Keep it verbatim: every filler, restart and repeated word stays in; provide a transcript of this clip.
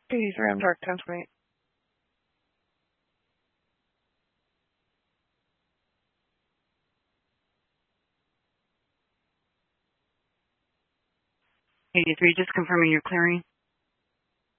eighty-three, I'm dark, ten twenty. eighty-three, just confirming you're clearing.